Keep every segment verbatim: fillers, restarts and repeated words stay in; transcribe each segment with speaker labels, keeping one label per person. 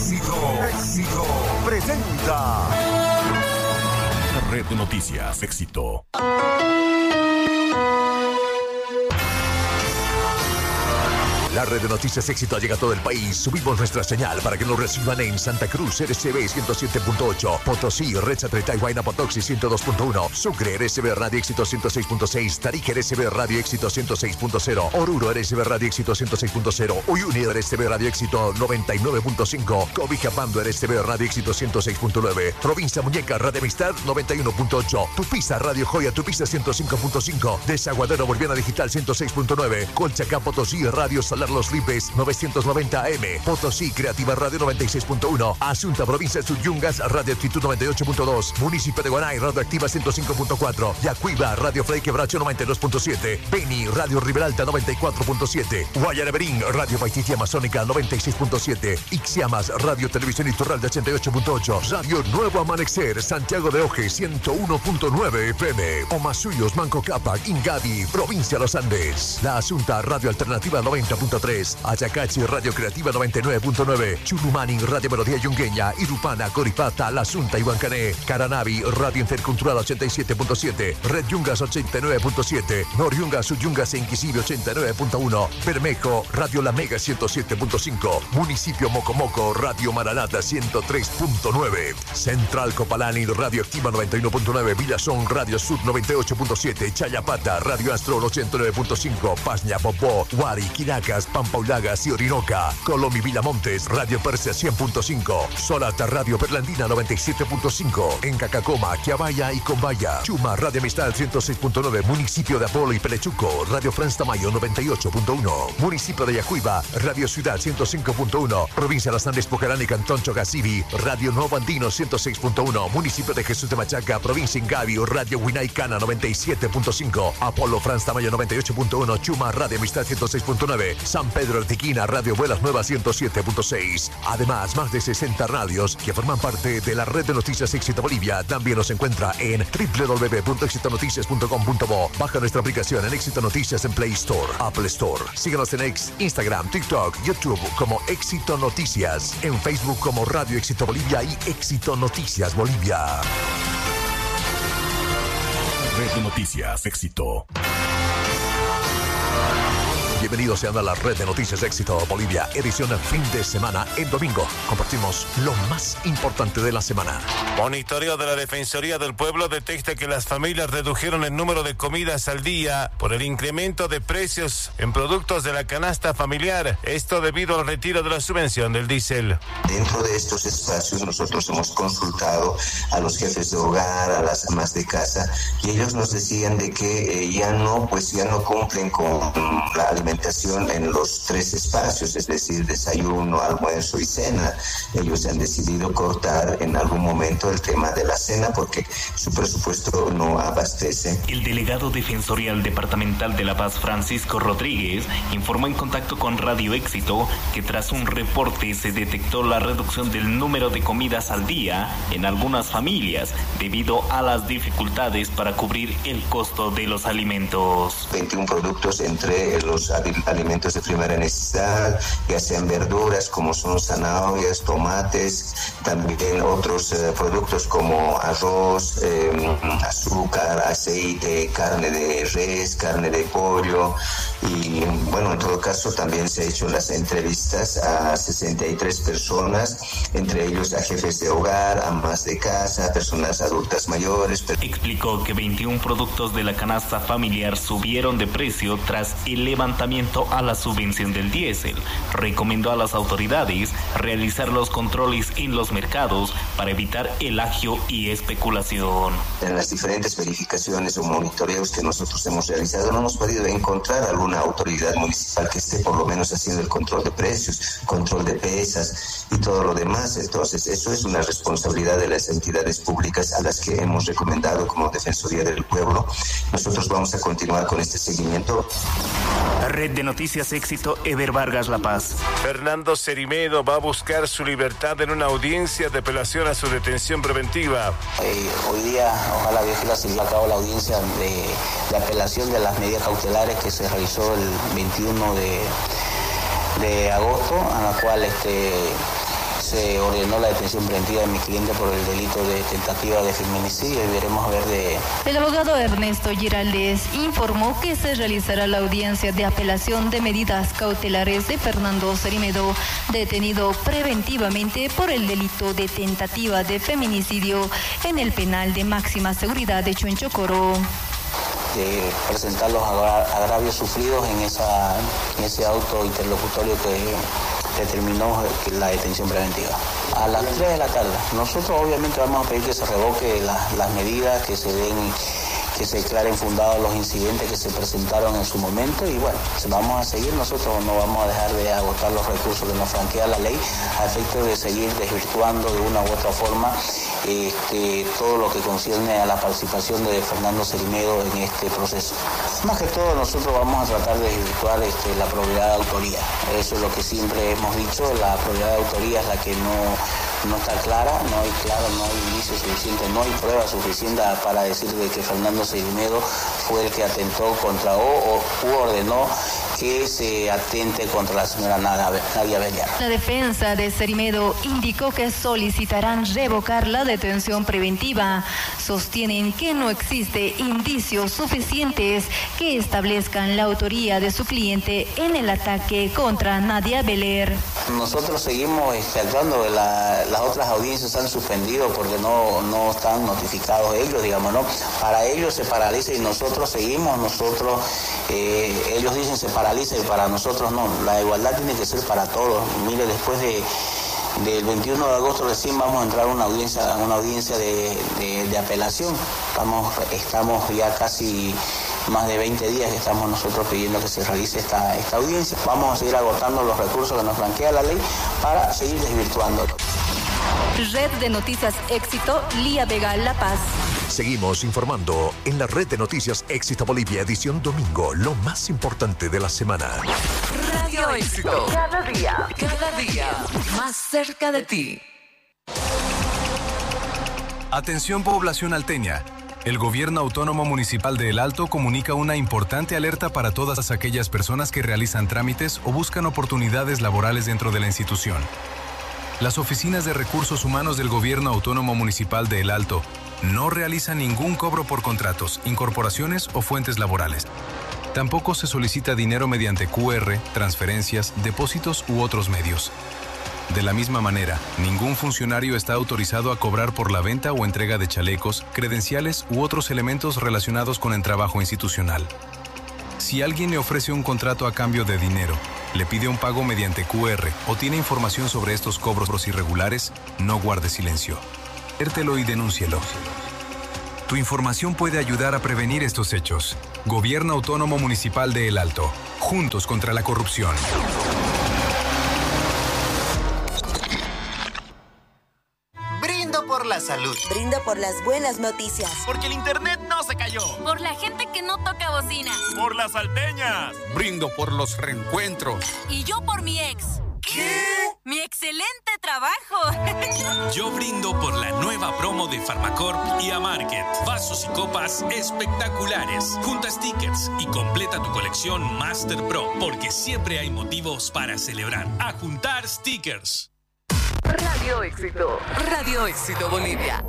Speaker 1: Éxito, éxito. Presenta. Red de Noticias, Éxito. La red de noticias Éxito llega a todo el país. Subimos nuestra señal para que nos reciban en Santa Cruz, R C B ciento siete punto ocho, Potosí, Red Satélite y Huayna Potoxi ciento dos punto uno, Sucre, R C B Radio Éxito ciento seis punto seis, Tarija, R C B Radio Éxito ciento seis punto cero, Oruro, R C B Radio Éxito ciento seis punto cero, Uyuni, R C B Radio Éxito noventa y nueve punto cinco, Cobijapando, R C B Radio Éxito ciento seis punto nueve, Provincia Muñeca, Radio Amistad noventa y uno punto ocho, Tupiza, Radio Joya, Tupiza ciento cinco punto cinco, Desaguadero Boliviana Digital ciento seis punto nueve, Colchacán, Potosí, Radio Salar Los Ripes novecientos noventa A M, Potosí Creativa Radio noventa y seis punto uno, Asunta Provincia de Suyungas Radio Actitud noventa y ocho punto dos, Municipio de Guanay Radio Activa ciento cinco punto cuatro, Yacuiba Radio Frei Quebracho noventa y dos punto siete, Beni Radio Riberalta noventa y cuatro punto siete, Guayaneberín Radio Paititia Amazónica noventa y seis punto siete, Ixiamas Radio Televisión Iturralde ochenta y ocho punto ocho, Radio Nuevo Amanecer Santiago de Oje ciento uno punto nueve F M, Omasuyos Manco Cápac Ingavi Provincia Los Andes, La Asunta Radio Alternativa noventa punto tres, Ayacachi Radio Creativa noventa y nueve punto nueve, Chulumanin Radio Melodía Yungueña, Irupana, Coripata, La Asunta y Huancané, Caranavi Radio Intercultural ochenta y siete punto siete, Red Yungas ochenta y nueve punto siete, Noriungas Suyungas e Inquisible ochenta y nueve punto uno, Bermejo Radio La Mega ciento siete punto cinco, Municipio Mocomoco Radio Maranata ciento tres punto nueve, Central Copalani Radio Activa noventa y uno punto nueve, Villazón Radio Sud noventa y ocho punto siete, Chayapata Radio Astro ochenta y nueve punto cinco, Pasña Popó, Huari, Quiracas, Pampaulagas y Orinoca, Colomi Villamontes Radio Persia cien punto cinco, Solata Radio Perlandina noventa y siete punto cinco, en Cacacoma, Quiabaya y Combaya, Chuma Radio Amistad ciento seis punto nueve, Municipio de Apolo y Pelechuco Radio Franz Tamayo noventa y ocho punto uno, Municipio de Yacuiba Radio Ciudad ciento cinco punto uno, Provincia de Los Andes Pucarán y Cantón Chogasibi Radio Nuevo Andino ciento seis punto uno, Municipio de Jesús de Machaca Provincia Ingavi Radio Huinaicana noventa y siete punto cinco, Apolo Franz Tamayo noventa y ocho punto uno, Chuma Radio Amistad ciento seis punto nueve, San Pedro Artiquina Radio Vuelas Nuevas ciento siete punto seis. Además, más de sesenta radios que forman parte de la red de noticias Éxito Bolivia también nos encuentra en doble u doble u doble u punto éxito noticias punto com punto bo. Baja nuestra aplicación en Éxito Noticias en Play Store, Apple Store. Síguenos en X, Instagram, TikTok, YouTube como Éxito Noticias. En Facebook como Radio Éxito Bolivia y Éxito Noticias Bolivia. Red de Noticias Éxito. Bienvenidos sean a la red de noticias Éxito Bolivia, edición de fin de semana. En domingo compartimos lo más importante de la semana.
Speaker 2: Monitoreo de la Defensoría del Pueblo detecta que las familias redujeron el número de comidas al día por el incremento de precios en productos de la canasta familiar. Esto debido al retiro de la subvención del diésel.
Speaker 3: Dentro de estos espacios nosotros hemos consultado a los jefes de hogar, a las amas de casa, y ellos nos decían de que eh, ya no, pues ya no cumplen con la alimentación en los tres espacios, es decir, desayuno, almuerzo y cena. Ellos han decidido cortar en algún momento el tema de la cena porque su presupuesto no abastece.
Speaker 4: El delegado defensorial departamental de La Paz, Francisco Rodríguez, informó en contacto con Radio Éxito que tras un reporte se detectó la reducción del número de comidas al día en algunas familias debido a las dificultades para cubrir el costo de los alimentos.
Speaker 3: veintiún productos entre los alimentos de primera necesidad, ya sean verduras como son zanahorias, tomates, también otros eh, productos como arroz, eh, azúcar, aceite, carne de res, carne de pollo, y bueno, en todo caso también se han hecho las entrevistas a sesenta y tres personas, entre ellos a jefes de hogar, amas de casa, personas adultas mayores.
Speaker 4: Explicó que veintiún productos de la canasta familiar subieron de precio tras el levantamiento a la subvención del diésel. Recomendó a las autoridades realizar los controles en los mercados para evitar el agio y especulación.
Speaker 3: En las diferentes verificaciones o monitoreos que nosotros hemos realizado no hemos podido encontrar alguna autoridad municipal que esté por lo menos haciendo el control de precios, control de pesas y todo lo demás. Entonces eso es una responsabilidad de las entidades públicas a las que hemos recomendado como Defensoría del Pueblo. Nosotros vamos a continuar con este seguimiento.
Speaker 4: Red de Noticias Éxito, Eber Vargas, La Paz.
Speaker 2: Fernando Cerimedo va a buscar su libertad en una audiencia de apelación a su detención preventiva.
Speaker 5: Eh, hoy día, ojalá Dios quiera, se lleve a cabo la audiencia de, de apelación de las medidas cautelares que se realizó el veintiuno de, de agosto, a la cual este, se ordenó la detención preventiva de mi cliente por el delito de tentativa de feminicidio y veremos a ver de...
Speaker 6: El abogado Ernesto Giraldez informó que se realizará la audiencia de apelación de medidas cautelares de Fernando Cerimedo, detenido preventivamente por el delito de tentativa de feminicidio en el penal de máxima seguridad de Chuenchocoro.
Speaker 5: De presentar los agravios sufridos en, esa, en ese auto interlocutorio que determinó la detención preventiva. A las tres de la tarde. Nosotros obviamente vamos a pedir que se revoque la, las medidas, que se den, que se declaren fundados los incidentes que se presentaron en su momento y bueno, vamos a seguir, nosotros no vamos a dejar de agotar los recursos que nos franquea la ley a efecto de seguir desvirtuando de una u otra forma este, todo lo que concierne a la participación de Fernando Cerimedo en este proceso. Más que todo nosotros vamos a tratar de desvirtuar este, la probidad de autoría. Eso es lo que siempre hemos dicho, la probidad de autoría es la que no, no está clara, no hay claro, no hay indicio suficiente, no hay prueba suficiente para decir de que Fernando Cerimedo fue el que atentó contra o, o u ordenó que se atente contra la señora Nadia Beliar.
Speaker 6: La defensa de Cerimedo indicó que solicitarán revocar la detención preventiva. Sostienen que no existe indicios suficientes que establezcan la autoría de su cliente en el ataque contra Nadia Beliar.
Speaker 5: Nosotros seguimos este, actuando, la, las otras audiencias han suspendido porque no, no están notificados ellos, digamos, ¿no? Para ellos se paraliza y nosotros seguimos, nosotros, eh, ellos dicen se paraliza y para nosotros no, la igualdad tiene que ser para todos. Mire, después de del veintiuno de agosto recién vamos a entrar a una audiencia, a una audiencia de, de, de apelación. Estamos, estamos ya casi más de veinte días que estamos nosotros pidiendo que se realice esta, esta audiencia. Vamos a seguir agotando los recursos que nos franquea la ley para seguir desvirtuándolo.
Speaker 6: Red de Noticias Éxito, Lía Vega, La Paz.
Speaker 1: Seguimos informando en la Red de Noticias Éxito Bolivia, edición domingo, lo más importante de la semana.
Speaker 7: Radio Éxito. Cada día, cada día, más cerca de ti.
Speaker 8: Atención población alteña. El Gobierno Autónomo Municipal de El Alto comunica una importante alerta para todas aquellas personas que realizan trámites o buscan oportunidades laborales dentro de la institución. Las oficinas de recursos humanos del Gobierno Autónomo Municipal de El Alto no realizan ningún cobro por contratos, incorporaciones o fuentes laborales. Tampoco se solicita dinero mediante Q R, transferencias, depósitos u otros medios. De la misma manera, ningún funcionario está autorizado a cobrar por la venta o entrega de chalecos, credenciales u otros elementos relacionados con el trabajo institucional. Si alguien le ofrece un contrato a cambio de dinero, le pide un pago mediante Q R o tiene información sobre estos cobros irregulares, no guarde silencio. Adviértelo y denúncielo. Tu información puede ayudar a prevenir estos hechos. Gobierno Autónomo Municipal de El Alto. Juntos contra la corrupción.
Speaker 9: Brindo por la salud.
Speaker 10: Brindo por las buenas noticias.
Speaker 9: Porque el internet no se cayó.
Speaker 11: Por la gente que no toca bocina.
Speaker 9: Por las salteñas.
Speaker 12: Brindo por los reencuentros.
Speaker 11: Y yo por mi ex.
Speaker 9: ¿Qué?
Speaker 11: ¡Mi excelente trabajo!
Speaker 13: Yo brindo por la nueva promo de Farmacorp y Amarket. Vasos y copas espectaculares. Junta stickers y completa tu colección Master Pro, porque siempre hay motivos para celebrar. A juntar stickers.
Speaker 7: Radio Éxito. Radio Éxito Bolivia.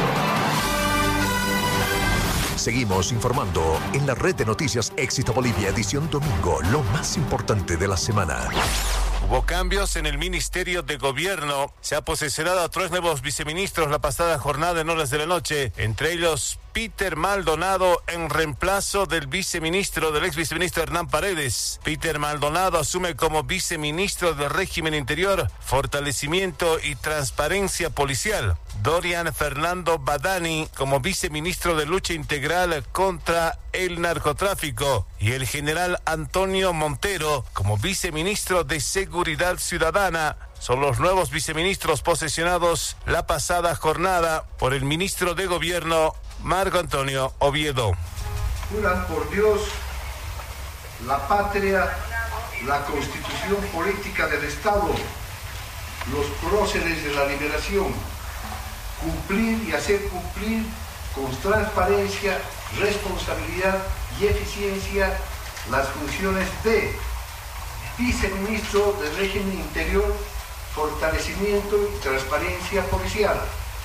Speaker 1: Seguimos informando en la Red de Noticias Éxito Bolivia, edición domingo, lo más importante de la semana.
Speaker 2: Hubo cambios en el Ministerio de Gobierno. Se ha posesionado a tres nuevos viceministros la pasada jornada en horas de la noche. Entre ellos, Peter Maldonado en reemplazo del viceministro, del ex viceministro Hernán Paredes. Peter Maldonado asume como viceministro del Régimen Interior, Fortalecimiento y Transparencia Policial. Dorian Fernando Badani como viceministro de Lucha Integral contra el Narcotráfico. Y el general Antonio Montero como viceministro de Seguridad Ciudadana. Son los nuevos viceministros posesionados la pasada jornada por el ministro de Gobierno, Marco Antonio Oviedo.
Speaker 14: Juran por Dios, la patria, la constitución política del Estado, los próceres de la liberación, cumplir y hacer cumplir con transparencia, responsabilidad y eficiencia las funciones de viceministro del régimen interior, fortalecimiento y transparencia policial.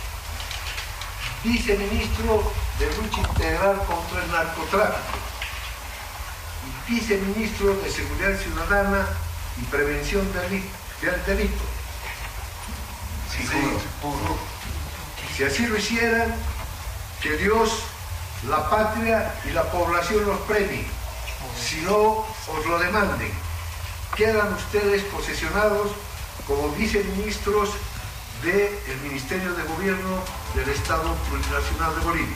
Speaker 14: Viceministro de Lucha Integral contra el Narcotráfico. Y viceministro de Seguridad Ciudadana y Prevención del Delito. Sí, si así lo hicieran, que Dios, la patria y la población los premien. Si no, os lo demanden. Quedan ustedes posesionados como viceministros del Ministerio de Gobierno del Estado Plurinacional de Bolivia.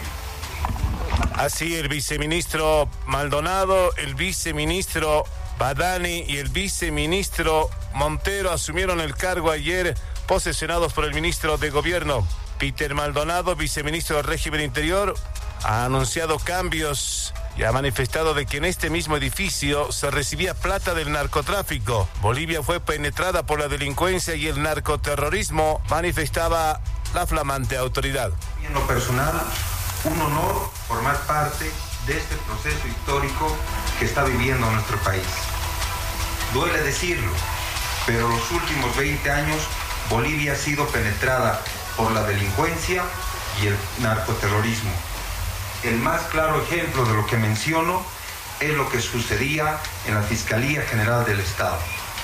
Speaker 2: Así el viceministro Maldonado, el viceministro Badani y el viceministro Montero asumieron el cargo ayer, posesionados por el ministro de Gobierno. Peter Maldonado, viceministro del Régimen Interior, ha anunciado cambios y ha manifestado de que en este mismo edificio se recibía plata del narcotráfico. Bolivia fue penetrada por la delincuencia y el narcoterrorismo, manifestaba la flamante autoridad.
Speaker 15: En lo personal, un honor formar parte de este proceso histórico que está viviendo nuestro país. Duele decirlo, pero los últimos veinte años Bolivia ha sido penetrada por la delincuencia y el narcoterrorismo. El más claro ejemplo de lo que menciono es lo que sucedía en la Fiscalía General del Estado.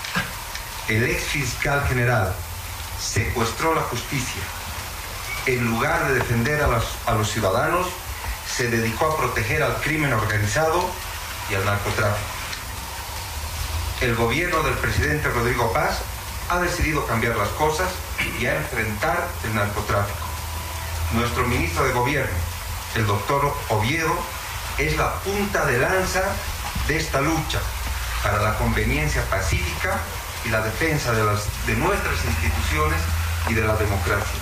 Speaker 15: El ex fiscal general secuestró la justicia. En lugar de defender a los, a los ciudadanos, se dedicó a proteger al crimen organizado y al narcotráfico. El gobierno del presidente Rodrigo Paz ha decidido cambiar las cosas y a enfrentar el narcotráfico. Nuestro ministro de Gobierno, el doctor Oviedo, es la punta de lanza de esta lucha para la conveniencia pacífica y la defensa de, las, de nuestras instituciones y de la democracia.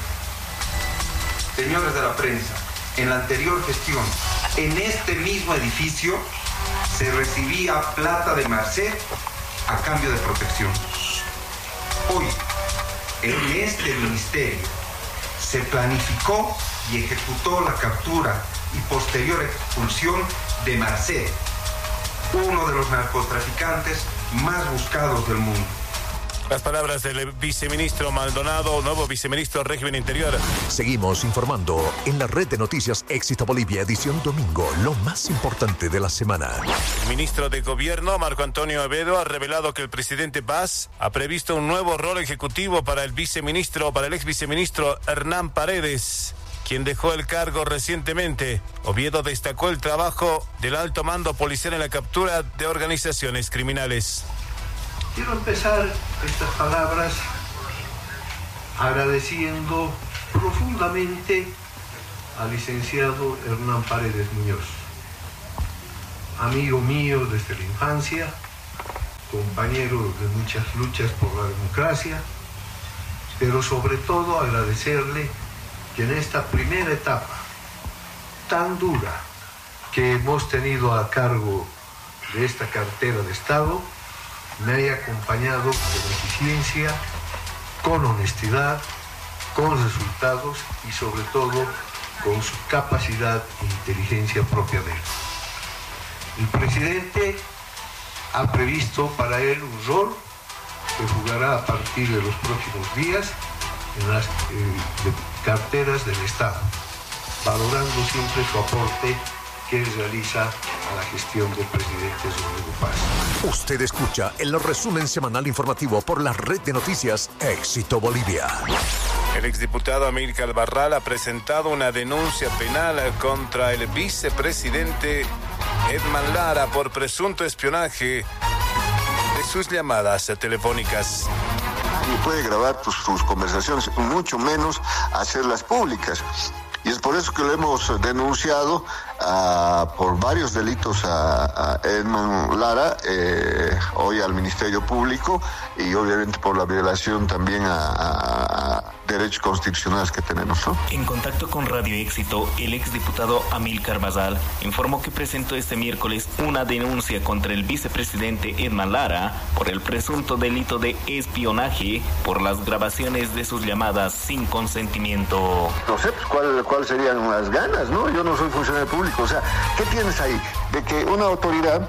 Speaker 15: Señores de la prensa, en la anterior gestión, en este mismo edificio, se recibía plata de Merced a cambio de protección. Hoy, en este ministerio, se planificó y ejecutó la captura y posterior expulsión de Merced, uno de los narcotraficantes más buscados del mundo.
Speaker 2: Las palabras del viceministro Maldonado, nuevo viceministro del Régimen Interior.
Speaker 1: Seguimos informando en la red de noticias Éxito Bolivia, edición domingo, lo más importante de la semana.
Speaker 2: El ministro de Gobierno, Marco Antonio Oviedo, ha revelado que el presidente Paz ha previsto un nuevo rol ejecutivo para el viceministro, para el ex viceministro Hernán Paredes, quien dejó el cargo recientemente. Oviedo destacó el trabajo del alto mando policial en la captura de organizaciones criminales.
Speaker 14: Quiero empezar estas palabras agradeciendo profundamente al licenciado Hernán Paredes Muñoz, amigo mío desde la infancia, compañero de muchas luchas por la democracia, pero sobre todo agradecerle que en esta primera etapa tan dura que hemos tenido a cargo de esta cartera de Estado, me haya acompañado con eficiencia, con honestidad, con resultados y sobre todo con su capacidad e inteligencia propia de él. El presidente ha previsto para él un rol que jugará a partir de los próximos días en las eh, carteras del Estado, valorando siempre su aporte que realiza a la gestión del presidente Rodrigo Paz.
Speaker 1: Usted escucha el resumen semanal informativo por la red de noticias Éxito Bolivia.
Speaker 2: El exdiputado Amílcar Barral ha presentado una denuncia penal contra el vicepresidente Edman Lara por presunto espionaje de sus llamadas telefónicas.
Speaker 16: Nadie puede grabar tus, tus conversaciones, mucho menos hacerlas públicas. Y es por eso que lo hemos denunciado uh, por varios delitos a, a Edman Lara, eh, hoy al Ministerio Público, y obviamente por la violación también a, a, a derechos constitucionales que tenemos, ¿no?
Speaker 4: En contacto con Radio Éxito, el exdiputado Amílcar Barral informó que presentó este miércoles una denuncia contra el vicepresidente Edman Lara por el presunto delito de espionaje por las grabaciones de sus llamadas sin consentimiento.
Speaker 16: No sé, pues, ¿cuál, cuál serían las ganas, ¿no? Yo no soy funcionario público, o sea, ¿qué tienes ahí? De que una autoridad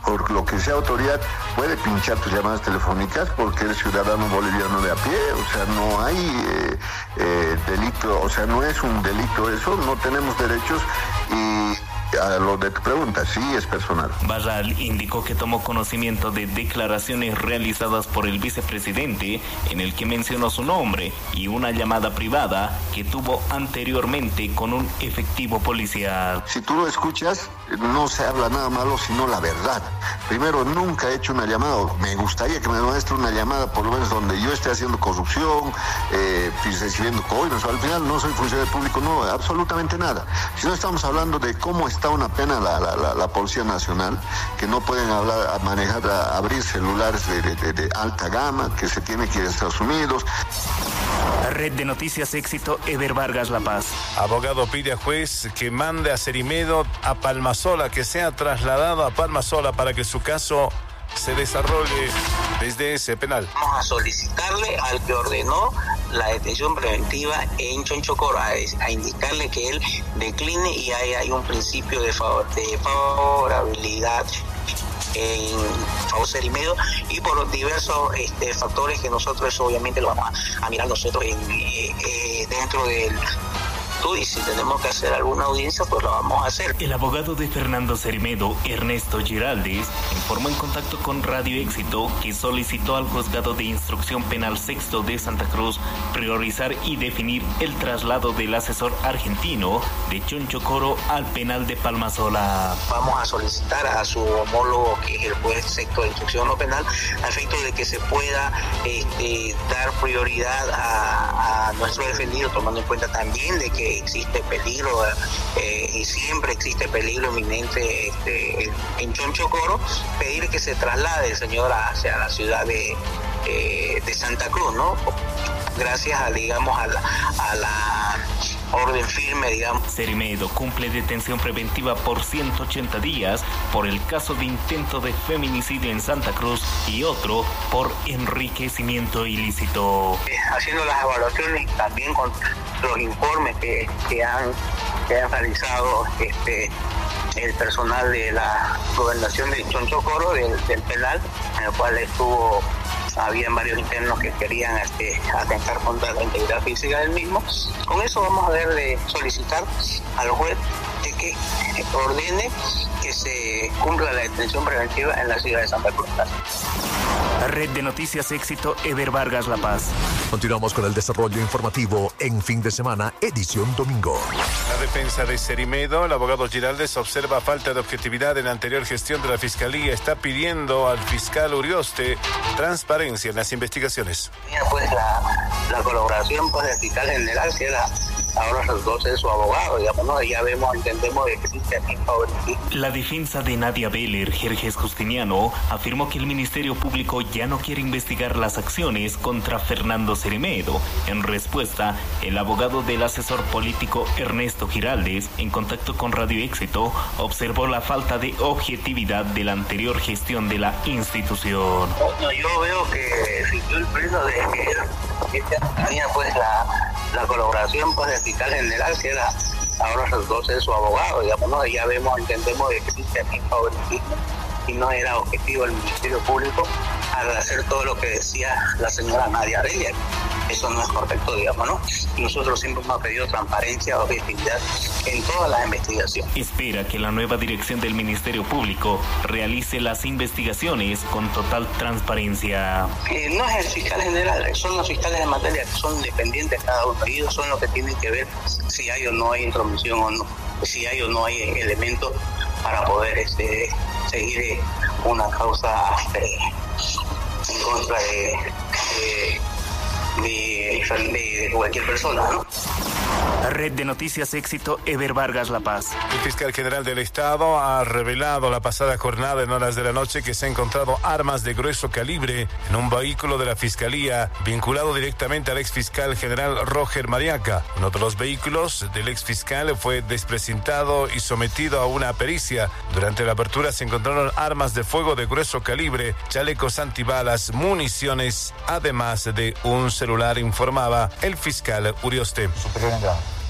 Speaker 16: por lo que sea autoridad, puede pinchar tus llamadas telefónicas porque eres ciudadano boliviano de a pie. O sea, no hay eh, eh, delito, o sea, no es un delito eso, no tenemos derechos. Y a lo de tu pregunta, sí es personal.
Speaker 4: Barral indicó que tomó conocimiento de declaraciones realizadas por el vicepresidente en el que mencionó su nombre y una llamada privada que tuvo anteriormente con un efectivo policial.
Speaker 16: Si tú lo escuchas, no se habla nada malo, sino la verdad. Primero, nunca he hecho una llamada, me gustaría que me muestre una llamada por lo menos donde yo esté haciendo corrupción, eh, recibiendo coimas. Al final no soy funcionario público, no, absolutamente nada. Si no, estamos hablando de cómo está una pena la, la, la, la Policía Nacional, que no pueden hablar, a manejar, a abrir celulares de, de, de alta gama, que se tiene que ir a Estados Unidos.
Speaker 4: Red de Noticias Éxito, Eber Vargas, La Paz.
Speaker 2: Abogado pide a juez que mande a Cerimedo a Palmasola, que sea trasladado a Palmasola para que su caso se desarrolle desde ese penal.
Speaker 5: Vamos a solicitarle al que ordenó la detención preventiva en Chonchocoro, a, a indicarle que él decline y hay, hay un principio de, favor, de favorabilidad en favor Cerimedo y por diversos este, factores que nosotros obviamente lo vamos a, a mirar nosotros en, eh, eh, dentro del... Y si tenemos que hacer alguna audiencia, pues lo vamos a hacer.
Speaker 4: El abogado de Fernando Cerimedo, Ernesto Giraldes, informó en contacto con Radio Éxito que solicitó al Juzgado de Instrucción Penal Sexto de Santa Cruz priorizar y definir el traslado del asesor argentino de Chonchocoro al penal de Palmasola.
Speaker 5: Vamos a solicitar a su homólogo, que es el juez sexto de instrucción no penal, a efecto de que se pueda este, dar prioridad a, a nuestro defendido, tomando en cuenta también de que existe peligro eh, y siempre existe peligro inminente este, en Chonchocoro, pedir que se traslade el señor hacia la ciudad de, eh, de Santa Cruz, ¿no? Gracias a, digamos, a la, a la orden firme, digamos.
Speaker 4: Cerimedo cumple detención preventiva por ciento ochenta días por el caso de intento de feminicidio en Santa Cruz y otro por enriquecimiento ilícito.
Speaker 5: Eh, haciendo las evaluaciones también con los informes que, que, han, que han realizado este, el personal de la gobernación de Chonchocoro, del, del penal, en el cual estuvo, habían varios internos que querían este, atentar contra la integridad física del mismo. Con eso vamos a ver de solicitar al juez de que ordene que se cumpla la detención preventiva en la ciudad de Santa Cruz.
Speaker 4: Red de Noticias Éxito, Eber Vargas, La Paz.
Speaker 1: Continuamos con el desarrollo informativo en fin de semana, edición domingo.
Speaker 2: La defensa de Cerimedo, el abogado Giraldes, observa falta de objetividad en la anterior gestión de la Fiscalía. Está pidiendo al fiscal Urioste transparencia en las investigaciones.
Speaker 5: Pues la, la colaboración pues, del fiscal general, que era ahora resultó ser su abogado, digamos, ¿no? Ya vemos, entendemos que existe aquí favoritismo.
Speaker 4: La defensa de Nadia Beller, Jerjes Justiniano, afirmó que el Ministerio Público ya no quiere investigar las acciones contra Fernando Cerimedo. En respuesta, el abogado del asesor político Ernesto Giraldes, en contacto con Radio Éxito, observó la falta de objetividad de la anterior gestión de la institución.
Speaker 5: No, yo veo que existió el pleno de que tenía pues la, la colaboración pues del fiscal general, que era ahora resultó ser su abogado, digamos, ¿no? Ya vemos, entendemos que existe aquí favoritismo y no era objetivo el Ministerio Público al hacer todo lo que decía la señora Nadia Beller. Eso no es correcto, digamos, ¿no? Nosotros siempre hemos pedido transparencia, objetividad en todas las investigaciones.
Speaker 4: Espera que la nueva dirección del Ministerio Público realice las investigaciones con total transparencia.
Speaker 5: Eh, no es el fiscal general, son los fiscales de materia que son independientes cada uno. Ellos son los que tienen que ver si hay o no hay intromisión o no, si hay o no hay elementos para poder este, seguir una causa este, en contra de, de De, de, de cualquier persona, ¿no?
Speaker 4: Red de Noticias Éxito, Eber Vargas, La Paz.
Speaker 2: El fiscal general del Estado ha revelado la pasada jornada en horas de la noche que se han encontrado armas de grueso calibre en un vehículo de la Fiscalía vinculado directamente al exfiscal general Roger Mariaca. Uno de los vehículos del exfiscal fue desprecintado y sometido a una pericia. Durante la apertura se encontraron armas de fuego de grueso calibre, chalecos antibalas, municiones, además de un celular, informaba el fiscal Urioste.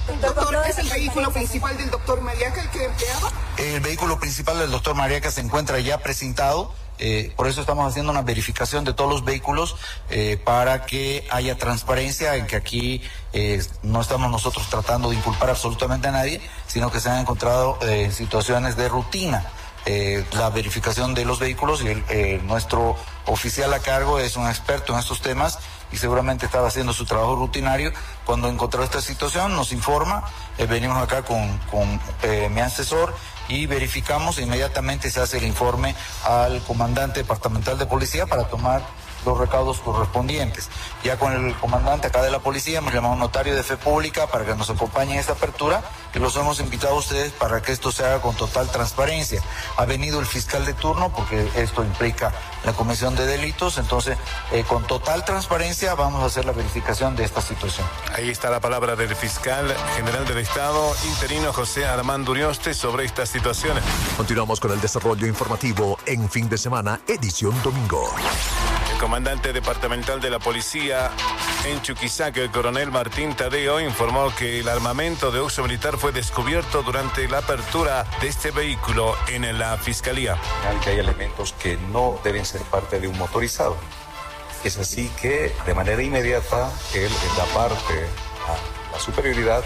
Speaker 17: Doctor, ¿es el vehículo principal del doctor Mariaca el que empleaba?
Speaker 18: El vehículo principal del doctor Mariaca se encuentra ya presentado. Eh, por eso estamos haciendo una verificación de todos los vehículos eh, para que haya transparencia en que aquí eh, no estamos nosotros tratando de inculpar absolutamente a nadie, sino que se han encontrado eh, situaciones de rutina. Eh, la verificación de los vehículos y el, eh, nuestro oficial a cargo es un experto en estos temas y seguramente estaba haciendo su trabajo rutinario. Cuando encontró esta situación nos informa, eh, venimos acá con, con eh, mi asesor y verificamos e inmediatamente se hace el informe al comandante departamental de policía para tomar los recaudos correspondientes. Ya con el comandante acá de la policía hemos llamado a un notario de fe pública para que nos acompañe en esta apertura y los hemos invitado a ustedes para que esto se haga con total transparencia. Ha venido el fiscal de turno porque esto implica la comisión de delitos, entonces eh, con total transparencia vamos a hacer la verificación de esta situación.
Speaker 2: Ahí está la palabra del fiscal general del Estado interino José Armando Urioste sobre estas situaciones.
Speaker 1: Continuamos con el desarrollo informativo en fin de semana, edición domingo.
Speaker 2: El comandante departamental de la policía en Chuquisaca, el coronel Martín Tadeo, informó que el armamento de uso militar fue descubierto durante la apertura de este vehículo en la fiscalía.
Speaker 19: Que hay elementos que no deben ser parte de un motorizado. Es así que de manera inmediata él da parte a la superioridad.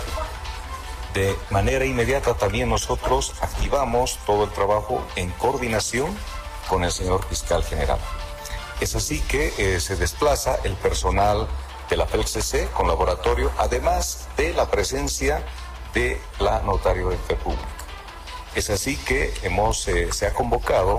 Speaker 19: De manera inmediata también nosotros activamos todo el trabajo en coordinación con el señor fiscal general. Es así que eh, se desplaza el personal de la F E L C C con laboratorio, además de la presencia de la notario de fe pública. Es así que hemos, eh, se ha convocado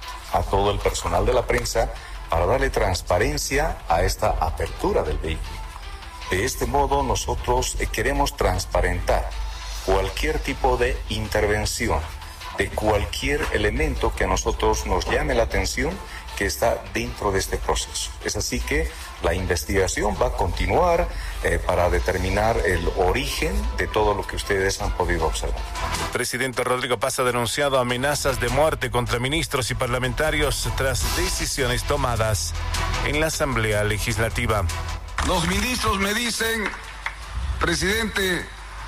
Speaker 19: a todo el personal de la prensa para darle transparencia a esta apertura del vehículo. De este modo nosotros eh, queremos transparentar cualquier tipo de intervención, de cualquier elemento que a nosotros nos llame la atención que está dentro de este proceso. Es así que la investigación va a continuar eh, para determinar el origen de todo lo que ustedes han podido observar.
Speaker 2: El presidente Rodrigo Paz ha denunciado amenazas de muerte contra ministros y parlamentarios tras decisiones tomadas en la Asamblea Legislativa.
Speaker 20: Los ministros me dicen, presidente,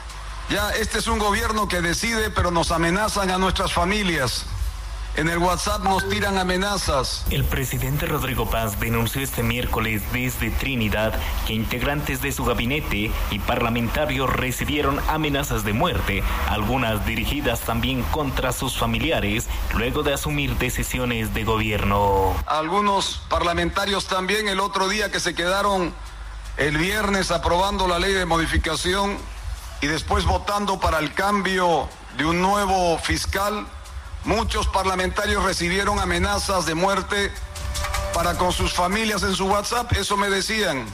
Speaker 20: ya este es un gobierno que decide, pero nos amenazan a nuestras familias. En el WhatsApp nos tiran amenazas.
Speaker 4: El presidente Rodrigo Paz denunció este miércoles desde Trinidad que integrantes de su gabinete y parlamentarios recibieron amenazas de muerte, algunas dirigidas también contra sus familiares, luego de asumir decisiones de gobierno.
Speaker 20: Algunos parlamentarios también el otro día que se quedaron el viernes aprobando la ley de modificación y después votando para el cambio de un nuevo fiscal. Muchos parlamentarios recibieron amenazas de muerte para con sus familias en su WhatsApp. Eso me decían.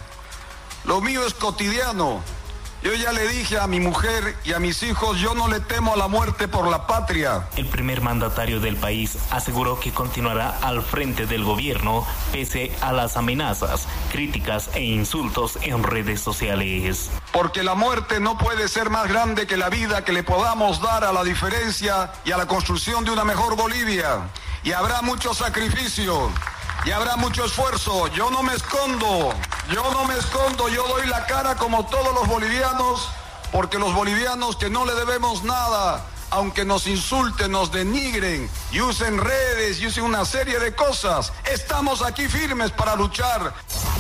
Speaker 20: Lo mío es cotidiano. Yo ya le dije a mi mujer y a mis hijos, yo no le temo a la muerte por la patria.
Speaker 4: El primer mandatario del país aseguró que continuará al frente del gobierno pese a las amenazas, críticas e insultos en redes sociales.
Speaker 20: Porque la muerte no puede ser más grande que la vida que le podamos dar a la diferencia y a la construcción de una mejor Bolivia. Y habrá mucho sacrificio. Y habrá mucho esfuerzo. Yo no me escondo, yo no me escondo, yo doy la cara como todos los bolivianos, porque los bolivianos que no le debemos nada, aunque nos insulten, nos denigren y usen redes y usen una serie de cosas, estamos aquí firmes para luchar.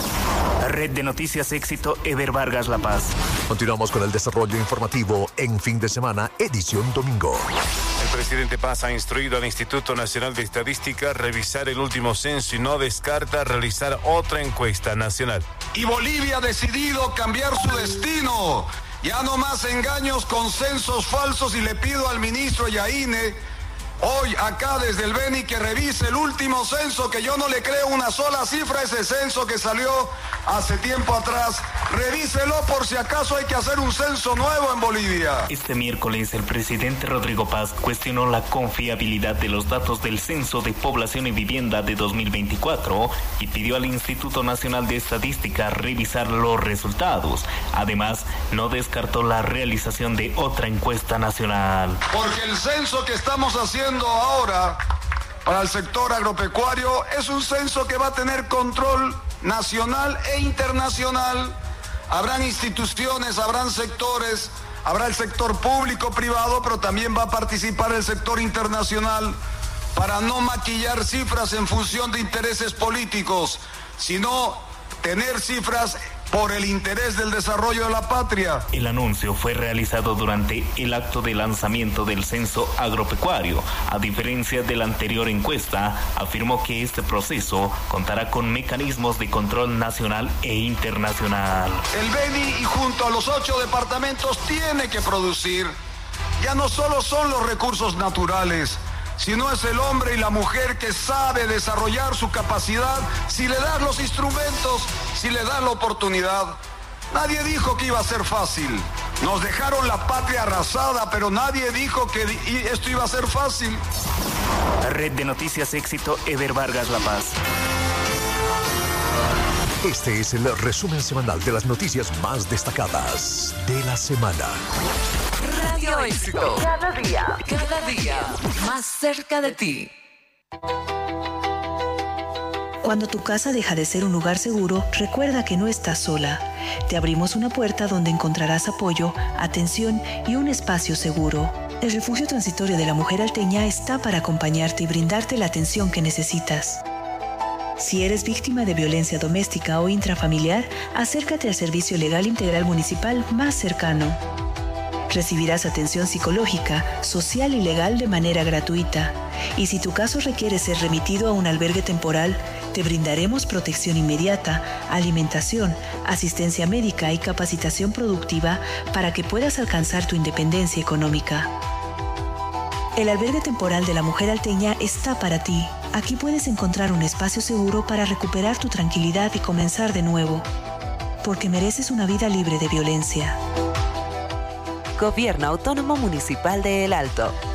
Speaker 4: Red de Noticias Éxito, Ever Vargas, La Paz.
Speaker 1: Continuamos con el desarrollo informativo en fin de semana, edición domingo.
Speaker 2: El presidente Paz ha instruido al Instituto Nacional de Estadística a revisar el último censo y no descarta realizar otra encuesta nacional.
Speaker 20: Y Bolivia ha decidido cambiar su destino. Ya no más engaños con censos falsos y le pido al ministro Yaine hoy acá desde el Beni que revise el último censo, que yo no le creo una sola cifra a ese censo que salió hace tiempo atrás. Revíselo por si acaso hay que hacer un censo nuevo en Bolivia.
Speaker 4: Este miércoles el presidente Rodrigo Paz cuestionó la confiabilidad de los datos del Censo de Población y Vivienda de dos mil veinticuatro y pidió al Instituto Nacional de Estadística revisar los resultados. Además, no descartó la realización de otra encuesta nacional.
Speaker 20: Porque el censo que estamos haciendo ahora para el sector agropecuario es un censo que va a tener control nacional e internacional. Habrán instituciones, habrán sectores, habrá el sector público, privado, pero también va a participar el sector internacional para no maquillar cifras en función de intereses políticos, sino tener cifras por el interés del desarrollo de la patria.
Speaker 4: El anuncio fue realizado durante el acto de lanzamiento del censo agropecuario. A diferencia de la anterior encuesta, afirmó que este proceso contará con mecanismos de control nacional e internacional.
Speaker 20: El Beni, y junto a los ocho departamentos, tiene que producir. Ya no solo son los recursos naturales, sino es el hombre y la mujer que sabe desarrollar su capacidad si le das los instrumentos, si le das la oportunidad. Nadie dijo que iba a ser fácil. Nos dejaron la patria arrasada, pero nadie dijo que esto iba a ser fácil.
Speaker 4: Red de Noticias Éxito, Eder Vargas, La Paz.
Speaker 1: Este es el resumen semanal de las noticias más destacadas de la semana.
Speaker 7: Radio Éxito. Cada día, cada día, más cerca de ti.
Speaker 21: Cuando tu casa deja de ser un lugar seguro, recuerda que no estás sola. Te abrimos una puerta donde encontrarás apoyo, atención y un espacio seguro. El Refugio Transitorio de la Mujer Alteña está para acompañarte y brindarte la atención que necesitas. Si eres víctima de violencia doméstica o intrafamiliar, acércate al Servicio Legal Integral Municipal más cercano. Recibirás atención psicológica, social y legal de manera gratuita. Y si tu caso requiere ser remitido a un albergue temporal, te brindaremos protección inmediata, alimentación, asistencia médica y capacitación productiva para que puedas alcanzar tu independencia económica. El albergue temporal de la Mujer Alteña está para ti. Aquí puedes encontrar un espacio seguro para recuperar tu tranquilidad y comenzar de nuevo. Porque mereces una vida libre de violencia.
Speaker 7: Gobierno Autónomo Municipal de El Alto.